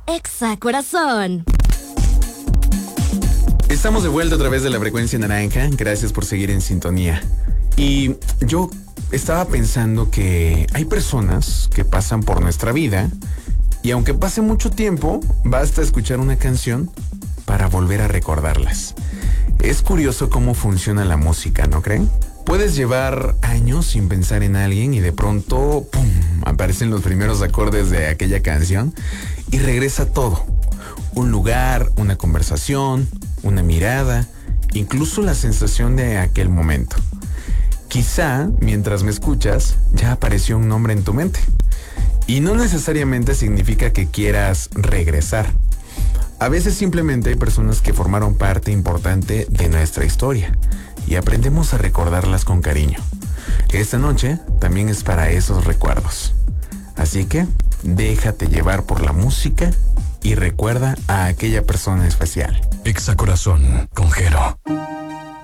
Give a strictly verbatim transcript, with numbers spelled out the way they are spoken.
Exa Corazón. Estamos de vuelta a través de la frecuencia naranja. Gracias por seguir en sintonía. Y yo estaba pensando que hay personas que pasan por nuestra vida y aunque pase mucho tiempo, basta escuchar una canción para volver a recordarlas. Es curioso cómo funciona la música, ¿no creen? Puedes llevar años sin pensar en alguien y de pronto, ¡pum!, aparecen los primeros acordes de aquella canción y regresa todo. Un lugar, una conversación, una mirada, incluso la sensación de aquel momento. Quizá, mientras me escuchas, ya apareció un nombre en tu mente. Y no necesariamente significa que quieras regresar. A veces simplemente hay personas que formaron parte importante de nuestra historia y aprendemos a recordarlas con cariño. Esta noche también es para esos recuerdos. Así que déjate llevar por la música y recuerda a aquella persona especial. Exa Corazón con Jero.